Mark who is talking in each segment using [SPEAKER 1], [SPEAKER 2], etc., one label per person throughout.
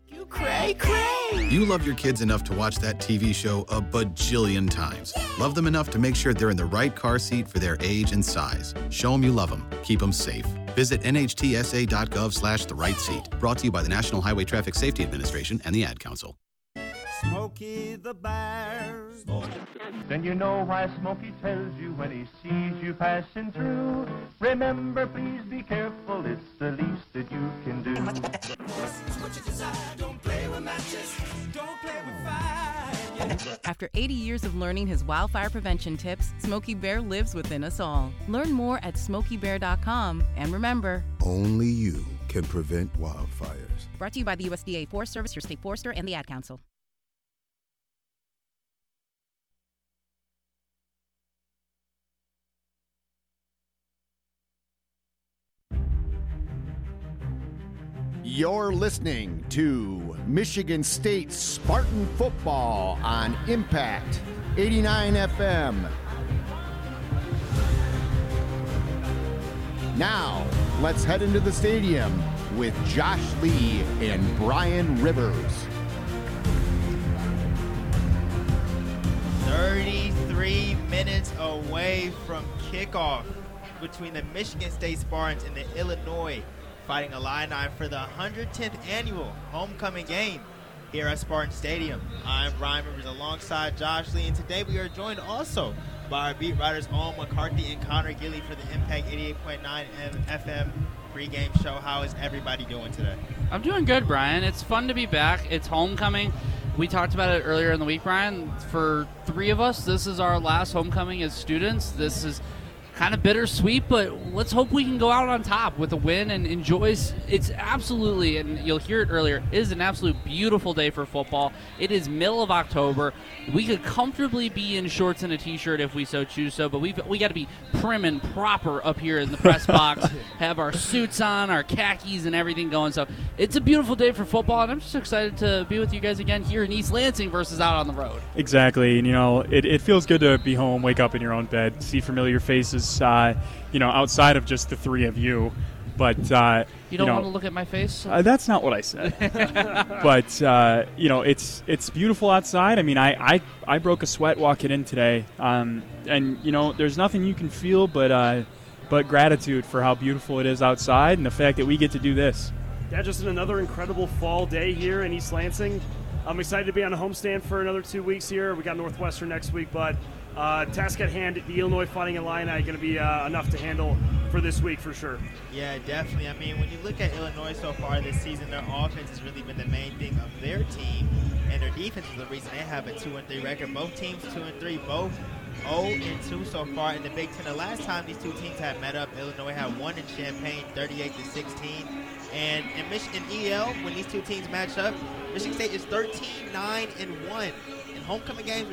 [SPEAKER 1] You cray cray. You love your kids enough to watch that TV show a bajillion times. Love them enough to make sure they're in the right car seat for their age and size. Show them you love them. Keep them safe. Visit nhtsa.gov/the-right-seat. Brought to you by the National Highway Traffic Safety Administration and the Ad Council.
[SPEAKER 2] Smokey the Bear.
[SPEAKER 3] Then you know why Smokey tells you when he sees you passing through. Remember, please be careful, it's the least that you can do.
[SPEAKER 2] What you desire, don't play with matches, don't play with fire.
[SPEAKER 4] After 80 years of learning his wildfire prevention tips, Smokey Bear lives within us all. Learn more at SmokeyBear.com. And remember,
[SPEAKER 5] only you can prevent wildfires.
[SPEAKER 4] Brought to you by the USDA Forest Service, your state forester, and the Ad Council.
[SPEAKER 6] You're listening to Michigan State Spartan Football on Impact 89 FM. Now, let's head into the stadium with Josh Lee and Brian Rivers.
[SPEAKER 7] 33 minutes away from kickoff between the Michigan State Spartans and the Illinois Fighting Illini for the 110th annual homecoming game here at Spartan Stadium. I'm Brian Rivers alongside Josh Lee, and today we are joined also by our beat writers Owen McCarthy and Connor Gilly for the Impact 88.9 FM pregame show. How is everybody doing today?
[SPEAKER 8] I'm doing good, Brian. It's fun to be back. It's homecoming. We talked about it earlier in the week, Brian. For three of us, this is our last homecoming as students. This is kind of bittersweet, but let's hope we can go out on top with a win and enjoy. It's absolutely, and you'll hear it earlier, it is an absolute beautiful day for football. It is middle of October. We could comfortably be in shorts and a t-shirt if we so choose so, but we got to be prim and proper up here in the press box, have our suits on, our khakis and everything going. So it's a beautiful day for football, and I'm just excited to be with you guys again here in East Lansing versus out on the road.
[SPEAKER 9] Exactly, and it feels good to be home, wake up in your own bed, see familiar faces, outside of just the three of you. But
[SPEAKER 8] you don't want to look at my face?
[SPEAKER 9] That's not what I said. But it's beautiful outside. I mean, I broke a sweat walking in today, and there's nothing you can feel but gratitude for how beautiful it is outside and the fact that we get to do this.
[SPEAKER 10] Yeah, just another incredible fall day here in East Lansing. I'm excited to be on a homestand for another 2 weeks here. We got Northwestern next week, but task at hand, the Illinois Fighting Illini are going to be enough to handle for this week for sure.
[SPEAKER 7] Yeah, definitely. I mean, when you look at Illinois so far this season, their offense has really been the main thing of their team, and their defense is the reason they have a 2-3 record. Both teams 2-3, both 0-2 so far in the Big Ten. The last time these two teams had met up, Illinois had won in Champaign 38-16. And in EL, when these two teams match up, Michigan State is 13-9-1. In homecoming games, are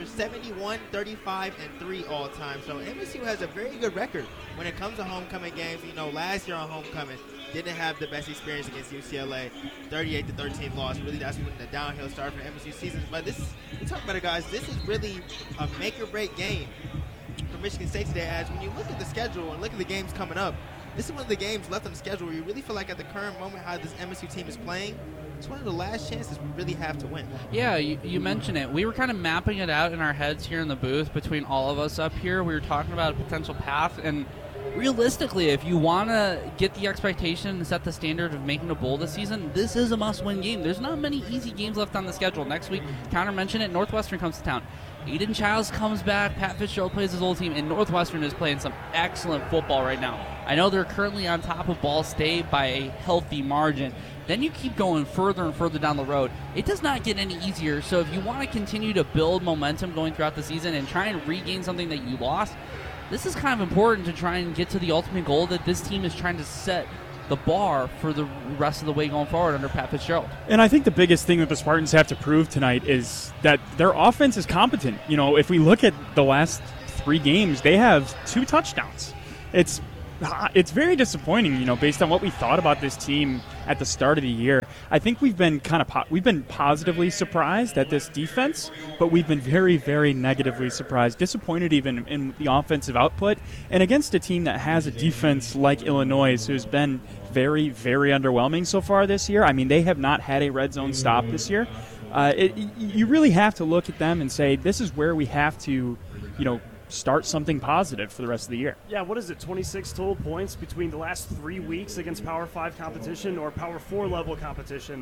[SPEAKER 7] 71-35-3 all time. So MSU has a very good record when it comes to homecoming games. Last year on homecoming, didn't have the best experience against UCLA. 38-13 loss. Really, that's when the downhill started for MSU season. But we talk about it, guys. This is really a make-or-break game for Michigan State today. As when you look at the schedule and look at the games coming up, this is one of the games left on the schedule where you really feel like at the current moment how this MSU team is playing, it's one of the last chances we really have to win.
[SPEAKER 8] Yeah, you mentioned it. We were kind of mapping it out in our heads here in the booth between all of us up here. We were talking about a potential path, and realistically, if you want to get the expectation and set the standard of making a bowl this season, this is a must-win game. There's not many easy games left on the schedule. Next week, Connor mentioned it, Northwestern comes to town. Aiden Childs comes back, Pat Fitzgerald plays his old team, and Northwestern is playing some excellent football right now. I know they're currently on top of Ball State by a healthy margin. Then you keep going further and further down the road. It does not get any easier, so if you want to continue to build momentum going throughout the season and try and regain something that you lost, this is kind of important to try and get to the ultimate goal that this team is trying to set the bar for the rest of the way going forward under Pat Fitzgerald.
[SPEAKER 9] And I think the biggest thing that the Spartans have to prove tonight is that their offense is competent. If we look at the last 3 games, they have 2 touchdowns. It's very disappointing, based on what we thought about this team at the start of the year. I think we've been we've been positively surprised at this defense, but we've been very, very negatively surprised, disappointed even in the offensive output, and against a team that has a defense like Illinois, who's been very, very underwhelming so far this year. I mean, they have not had a red zone stop this year. You really have to look at them and say, this is where we have to, start something positive for the rest of the year.
[SPEAKER 10] Yeah, what is it, 26 total points between the last 3 weeks against Power 5 competition or Power 4 level competition.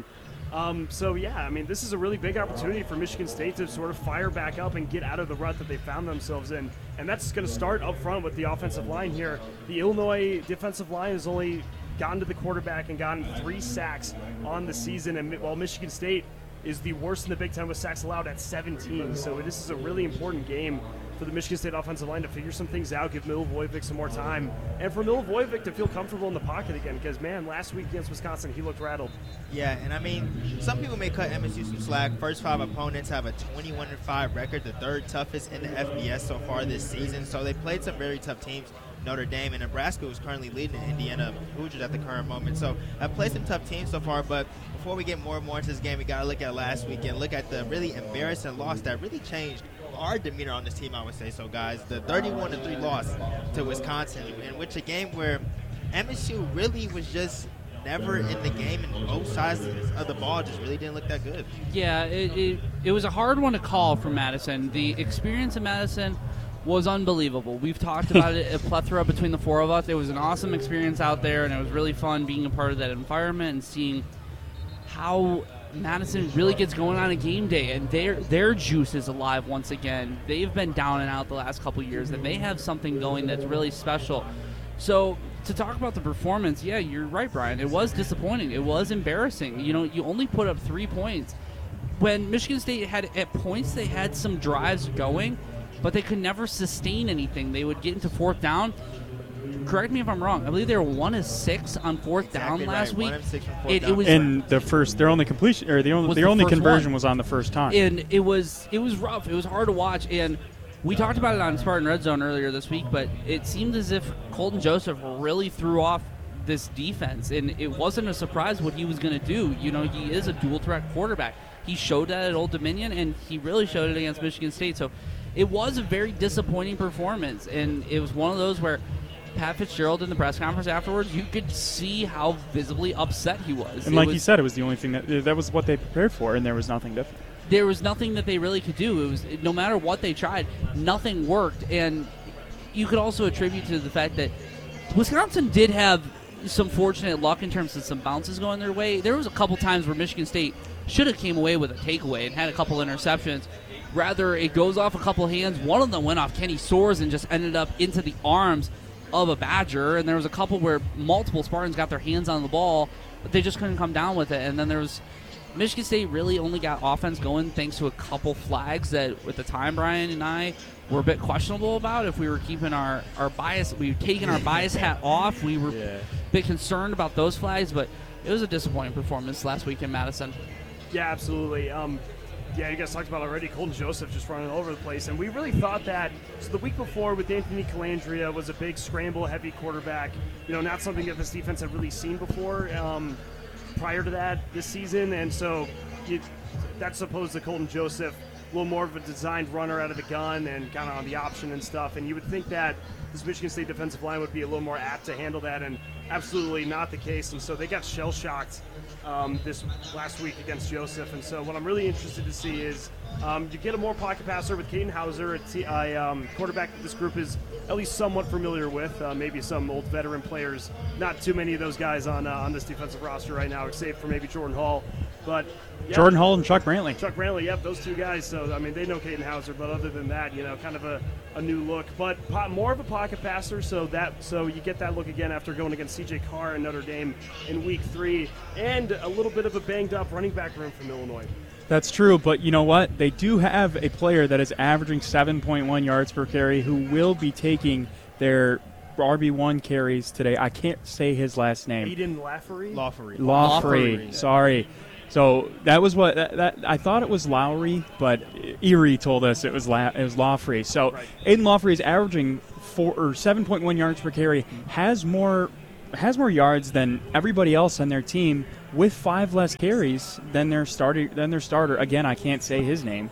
[SPEAKER 10] This is a really big opportunity for Michigan State to sort of fire back up and get out of the rut that they found themselves in. And that's going to start up front with the offensive line here. The Illinois defensive line has only gotten to the quarterback and gotten 3 sacks on the season, and while Michigan State is the worst in the Big Ten with sacks allowed at 17. So this is a really important game for the Michigan State offensive line to figure some things out, give Milivojevic some more time, and for Milivojevic to feel comfortable in the pocket again, because, man, last week against Wisconsin, he looked rattled.
[SPEAKER 7] Yeah, and I mean, some people may cut MSU some slack. First 5 opponents have a 21-5 record, the 3rd toughest in the FBS so far this season. So they played some very tough teams. Notre Dame and Nebraska, who's currently leading the Indiana Hoosiers at the current moment. So I've played some tough teams so far, but before we get more and more into this game, we got to look at last weekend, look at the really embarrassing loss that really changed our demeanor on this team, I would say. So, guys, the 31-3 loss to Wisconsin, in which a game where MSU really was just never in the game, and both sides of the ball just really didn't look that good.
[SPEAKER 8] Yeah, it was a hard one to call for Madison. The experience in Madison was unbelievable. We've talked about it, a plethora between the 4 of us. It was an awesome experience out there, and it was really fun being a part of that environment and seeing how Madison really gets going on a game day, and their juice is alive once again. They've been down and out the last couple years, and they have something going that's really special. So to talk about the performance, yeah, you're right, Brian. It was disappointing. It was embarrassing. You only put up 3 points. When Michigan State had, at points, they had some drives going, but they could never sustain anything. They would get into 4th down. Correct me if I'm wrong. I believe they were 1-6 on 4th down last week.
[SPEAKER 7] 1 of 6 on 4th
[SPEAKER 8] It
[SPEAKER 7] down.
[SPEAKER 8] was
[SPEAKER 9] In the first, their only completion, or the only conversion was on the first time.
[SPEAKER 8] And it was rough. It was hard to watch. And we talked about it on Spartan Red Zone earlier this week, but it seemed as if Colton Joseph really threw off this defense, and it wasn't a surprise what he was going to do. He is a dual-threat quarterback. He showed that at Old Dominion, and he really showed it against Michigan State. So it was a very disappointing performance, and it was one of those where Pat Fitzgerald in the press conference afterwards, you could see how visibly upset he was.
[SPEAKER 9] And like you said, it was the only thing that was what they prepared for, and there was nothing different.
[SPEAKER 8] There was nothing that they really could do. It was, no matter what they tried, nothing worked. And you could also attribute to the fact that Wisconsin did have some fortunate luck in terms of some bounces going their way. There was a couple times where Michigan State should have came away with a takeaway and had a couple interceptions. Rather, it goes off a couple hands. One of them went off Kenny Soares and just ended up into the arms of a Badger. And there was a couple where multiple Spartans got their hands on the ball, but they just couldn't come down with it. And then there was Michigan State really only got offense going thanks to a couple flags that, at the time, Brian and I were a bit questionable about. If we were keeping our bias, we were taking our bias hat off. We were a bit concerned about those flags, but it was a disappointing performance last week in Madison.
[SPEAKER 10] Yeah, absolutely. Yeah, you guys talked about already, Colton Joseph just running all over the place. And we really thought that, so the week before with Anthony Calandria was a big scramble-heavy quarterback, not something that this defense had really seen before prior to that this season. And so that's supposed to Colton Joseph, a little more of a designed runner out of the gun and kind of on the option and stuff. And you would think that this Michigan State defensive line would be a little more apt to handle that, and absolutely not the case. And so they got shell-shocked this last week against Joseph. And so what I'm really interested to see is you get a more pocket passer with Caden Hauser, a quarterback that this group is at least somewhat familiar with, maybe some old veteran players. Not too many of those guys on this defensive roster right now, except for maybe Jordan Hall. But yeah,
[SPEAKER 9] Jordan Hall and Chuck Brantley.
[SPEAKER 10] Chuck Brantley, yep, those two guys. So, I mean, they know Caden Hauser, but other than that, kind of a new look. But more of a pocket passer, so you get that look again after going against C.J. Carr and Notre Dame in Week 3, and a little bit of a banged-up running back room from Illinois.
[SPEAKER 9] That's true, but you know what? They do have a player that is averaging 7.1 yards per carry who will be taking their RB1 carries today. I can't say his last name.
[SPEAKER 10] Aiden Laffery?
[SPEAKER 9] Lawfrey. Sorry. So that was what that I thought it was Lowry, but Erie told us it was Lawfrey. So right. Aiden Lawfrey is averaging 7.1 yards per carry, has more has more yards than everybody else on their team with 5 less carries than their starter. Again, I can't say his name.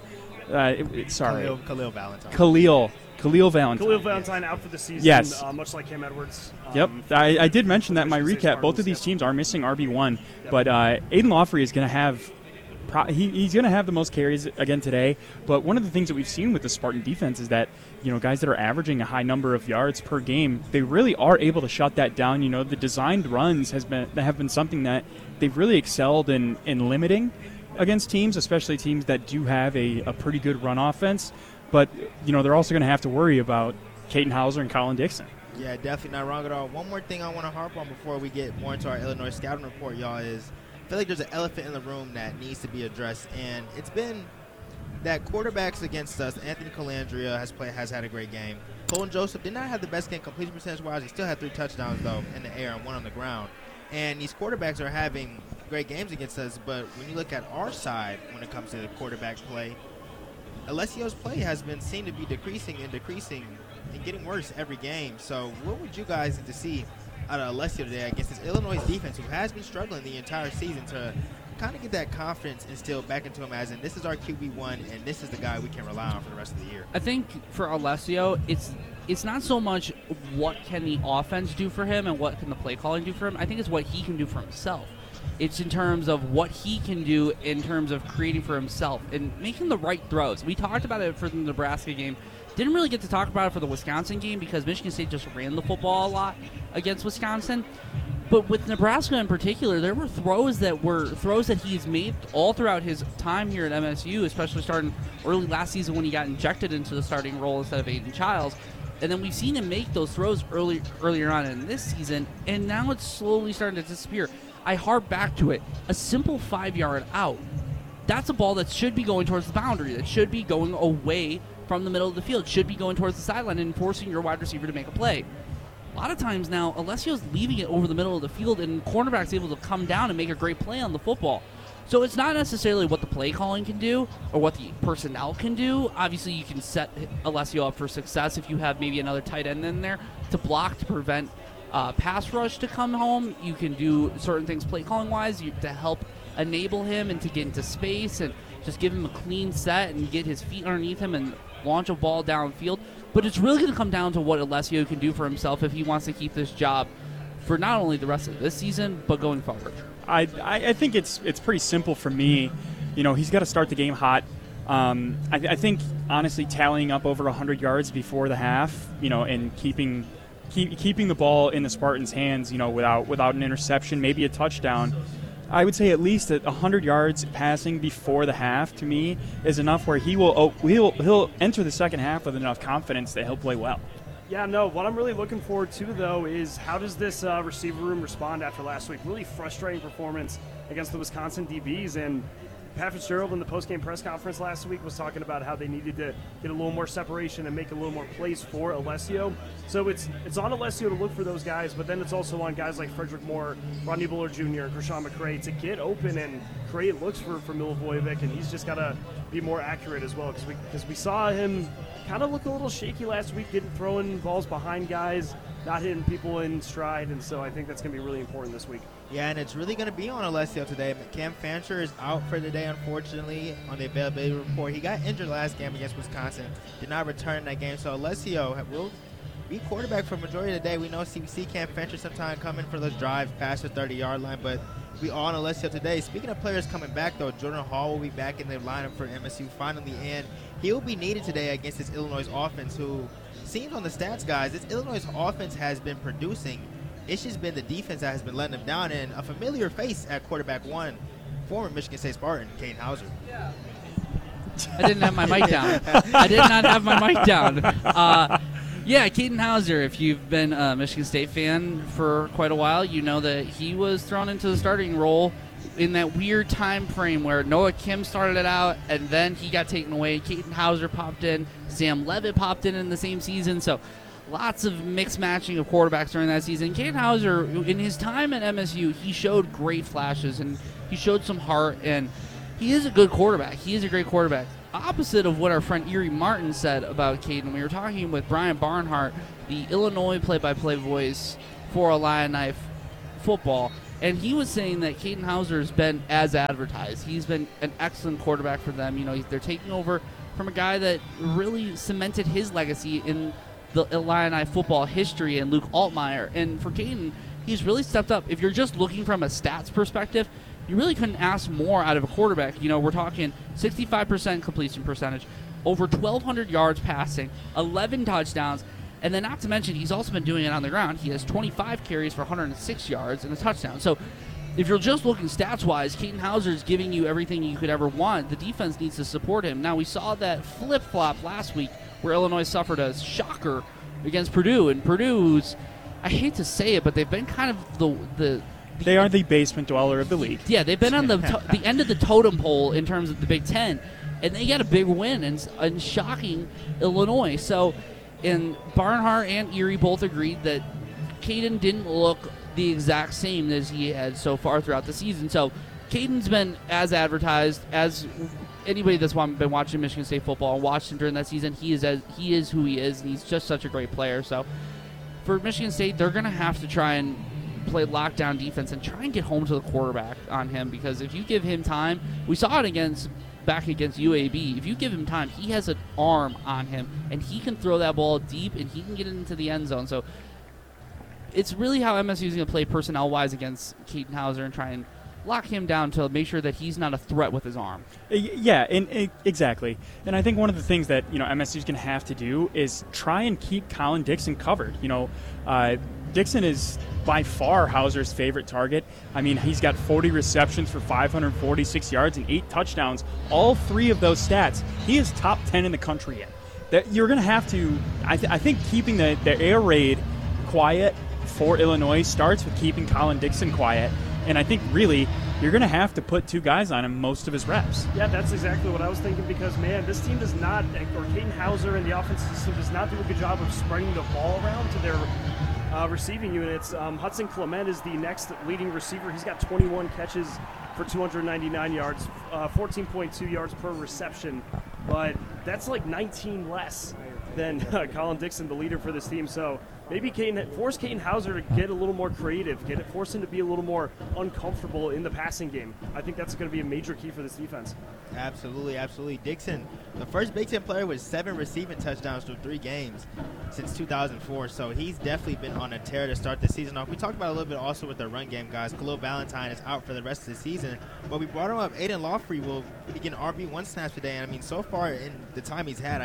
[SPEAKER 9] Sorry.
[SPEAKER 7] Khalil Valentine.
[SPEAKER 9] Khalil Valentine.
[SPEAKER 10] Khalil Valentine out for the season,
[SPEAKER 9] yes.
[SPEAKER 10] Much like Cam Edwards.
[SPEAKER 9] Yep. I did mention that in my recap. Both of these teams are missing RB1, but Aiden Lawfrey is going to have he's going to have the most carries again today. But one of the things that we've seen with the Spartan defense is that, guys that are averaging a high number of yards per game, they really are able to shut that down. The designed runs have been something that they've really excelled in limiting against teams, especially teams that do have a pretty good run offense. But, they're also going to have to worry about Caden Hauser and Colin Dixon.
[SPEAKER 7] Yeah, definitely not wrong at all. One more thing I want to harp on before we get more into our Illinois scouting report, y'all, is I feel like there's an elephant in the room that needs to be addressed, and it's been that quarterbacks against us. Anthony Colandrea has had a great game. Colin Joseph did not have the best game completion percentage-wise. He still had 3 touchdowns, though, in the air and 1 on the ground. And these quarterbacks are having great games against us, but when you look at our side when it comes to the quarterback play, Alessio's play has been seen to be decreasing and getting worse every game. So what would you guys need to see out of Alessio today against this Illinois defense, who has been struggling the entire season, to kind of get that confidence instilled back into him, as in this is our QB1 and this is the guy we can rely on for the rest of the year?
[SPEAKER 8] I think for Alessio, it's not so much what can the offense do for him and what can the play calling do for him. I think it's what he can do for himself. It's in terms of what he can do in terms of creating for himself and making the right throws. We talked about it for the Nebraska game. Didn't really get to talk about it for the Wisconsin game because Michigan State just ran the football a lot against Wisconsin. But with Nebraska in particular, there were throws that he's made all throughout his time here at MSU, especially starting early last season when he got injected into the starting role instead of Aiden Childs. And then we've seen him make those throws earlier on in this season, and now it's slowly starting to disappear. I harp back to it. A simple 5-yard out, that's a ball that should be going towards the boundary, that should be going away from the middle of the field, should be going towards the sideline and forcing your wide receiver to make a play. A lot of times now, Alessio's leaving it over the middle of the field, and cornerback's able to come down and make a great play on the football. So it's not necessarily what the play calling can do or what the personnel can do. Obviously, you can set Alessio up for success if you have maybe another tight end in there to block, to prevent pass rush to come home. You can do certain things play calling wise to help enable him and to get into space and just give him a clean set and get his feet underneath him and launch a ball downfield. But it's really going to come down to what Alessio can do for himself if he wants to keep this job for not only the rest of this season, but going forward.
[SPEAKER 9] I think it's pretty simple for me. He's got to start the game hot. I think, honestly, tallying up over 100 yards before the half, and keeping the ball in the Spartans' hands, without an interception, maybe a touchdown, I would say at least 100 yards passing before the half, to me, is enough where he'll enter the second half with enough confidence that he'll play well.
[SPEAKER 10] Yeah, no, what I'm really looking forward to, though, is how does this receiver room respond after last week? Really frustrating performance against the Wisconsin DBs, and Pat Fitzgerald in the post-game press conference last week was talking about how they needed to get a little more separation and make a little more plays for Alessio. So it's on Alessio to look for those guys, but then it's also on guys like Frederick Moore, Rodney Buller Jr., and Krishan McCray to get open and create looks for Milivojevic, and he's just got to be more accurate as well, because we saw him kind of look a little shaky last week, throwing balls behind guys, not hitting people in stride, and so I think that's going to be really important this week.
[SPEAKER 7] Yeah, and it's really going to be on Alessio today. Cam Fancher is out for the day, unfortunately, on the availability report. He got injured last game against Wisconsin, did not return in that game, so Alessio will be quarterback for the majority of the day. We know see Cam Fancher sometime coming for those drives past the 30-yard line, but we are on Alessio today. Speaking of players coming back, though, Jordan Hall will be back in the lineup for MSU finally, and he will be needed today against this Illinois offense, who seems on the stats, guys, this Illinois offense has been producing. It's just been the defense that has been letting them down, and a familiar face at quarterback one, former Michigan State Spartan, Caden Hauser.
[SPEAKER 8] I didn't have my mic down. I did not have my mic down. Yeah, Caden Hauser, if you've been a Michigan State fan for quite a while, you know that he was thrown into the starting role in that weird time frame where Noah Kim started it out and then he got taken away. Caden Hauser popped in. Sam Levitt popped in the same season. So lots of mixed matching of quarterbacks during that season. Caden Hauser, in his time at MSU, he showed great flashes and he showed some heart, and he is a good quarterback. He is a great quarterback. Opposite of what our friend Erie Martin said about Caden, we were talking with Brian Barnhart, the Illinois play-by-play voice for Illini football, and he was saying that Kaden Hauser has been as advertised. He's been an excellent quarterback for them. They're taking over from a guy that really cemented his legacy in the Illini football history, and Luke Altmaier. And for Kaden, he's really stepped up. If you're just looking from a stats perspective, you really couldn't ask more out of a quarterback. We're talking 65% completion percentage, over 1,200 yards passing, 11 touchdowns, and then not to mention he's also been doing it on the ground. He has 25 carries for 106 yards and a touchdown. So if you're just looking stats-wise, Kaden Hauser is giving you everything you could ever want. The defense needs to support him. Now, we saw that flip-flop last week where Illinois suffered a shocker against Purdue, and Purdue's, I hate to say it, but they've been kind of
[SPEAKER 9] they are the basement dweller of the league.
[SPEAKER 8] Yeah, they've been on the end of the totem pole in terms of the Big Ten, and they got a big win and shocking Illinois. So, and Barnhart and Erie both agreed that Kaden didn't look the exact same as he had so far throughout the season. So, Kaden's been as advertised as anybody that's been watching Michigan State football and watched him during that season. He is who he is, and he's just such a great player. So, for Michigan State, they're going to have to try and play lockdown defense and try and get home to the quarterback on him, because if you give him time, we saw it back against UAB. If you give him time, he has an arm on him, and he can throw that ball deep, and he can get it into the end zone. So it's really how MSU is going to play personnel-wise against Kaden Hauser and try and lock him down to make sure that he's not a threat with his arm.
[SPEAKER 9] Yeah, exactly. And I think one of the things that MSU is going to have to do is try and keep Colin Dixon covered. Dixon is by far Hauser's favorite target. I mean, he's got 40 receptions for 546 yards and 8 touchdowns. All 3 of those stats, he is top 10 in the country in. That you're going to have to, I think keeping the air raid quiet for Illinois starts with keeping Colin Dixon quiet. And I think really you're going to have to put 2 guys on him most of his reps.
[SPEAKER 10] Yeah, that's exactly what I was thinking, because, man, this team does not, or Kaden Hauser and the offensive system does not do a good job of spreading the ball around to their receiving units. Hudson Clement is the next leading receiver. He's got 21 catches for 299 yards, 14.2 yards per reception. But that's like 19 less than Colin Dixon, the leader for this team. So maybe force Kaden Hauser to get a little more creative, force him to be a little more uncomfortable in the passing game. I think that's going to be a major key for this defense.
[SPEAKER 7] Absolutely, absolutely. Dixon, the first Big Ten player with 7 receiving touchdowns through 3 games since 2004, so he's definitely been on a tear to start the season off. We talked about a little bit also with the run game, guys. Khalil Valentine is out for the rest of the season, but we brought him up. Aiden Lawfrey will be getting RB1 snaps today, and I mean, so far in the time he's had,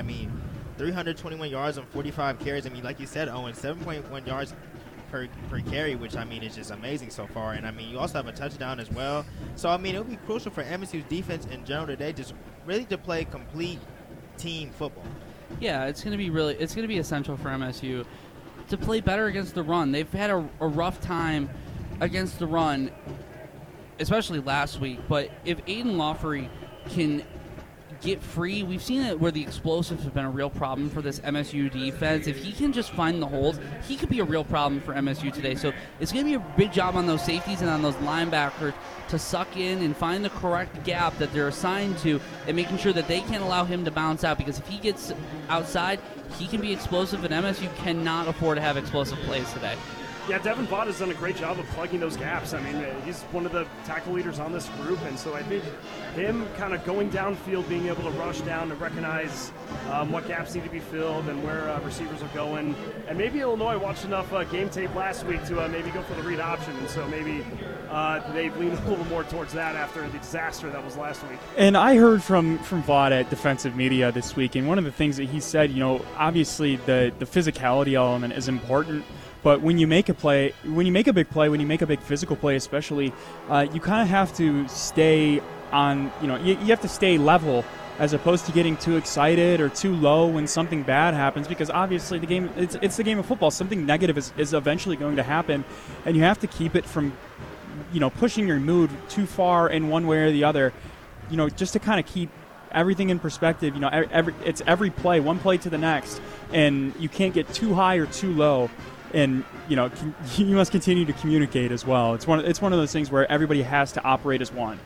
[SPEAKER 7] 321 yards on 45 carries. I mean, like you said, Owen, 7.1 yards per carry, which, is just amazing so far. And, you also have a touchdown as well. So, it'll be crucial for MSU's defense in general today just really to play complete team football.
[SPEAKER 8] Yeah, it's going to be essential for MSU to play better against the run. They've had a rough time against the run, especially last week. But if Aiden Lawfrey can get free, we've seen it where the explosives have been a real problem for this MSU defense. If he can just find the holes, he could be a real problem for MSU today. So it's going to be a big job on those safeties and on those linebackers to suck in and find the correct gap that they're assigned to, and making sure that they can't allow him to bounce out, because if he gets outside, he can be explosive, and MSU cannot afford to have explosive plays today.
[SPEAKER 10] Yeah, Devin Vaught has done a great job of plugging those gaps. He's one of the tackle leaders on this group, and so I think him kind of going downfield, being able to rush down and recognize what gaps need to be filled and where receivers are going. And maybe Illinois watched enough game tape last week to maybe go for the read option, and so maybe they've leaned a little more towards that after the disaster that was last week.
[SPEAKER 9] And I heard from Vaught at Defensive Media this week, and one of the things that he said, obviously the physicality element is important. But when you make a play, when you make a big play, when you make a big physical play especially, you kind of have to stay on, you have to stay level as opposed to getting too excited or too low when something bad happens, because obviously the game, it's the game of football. Something negative is eventually going to happen, and you have to keep it from, pushing your mood too far in one way or the other, just to kind of keep everything in perspective. It's every play, one play to the next, and you can't get too high or too low. And you must continue to communicate as well. It's one of those things where everybody has to operate as one.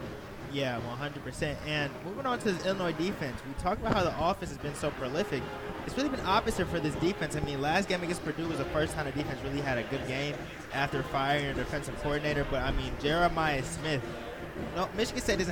[SPEAKER 7] Yeah, 100%. And moving on to this Illinois defense, we talked about how the offense has been so prolific. It's really been opposite for this defense. I mean, last game against Purdue was the first time the defense really had a good game after firing a defensive coordinator. But, I mean, Jeremiah Smith, Michigan State doesn't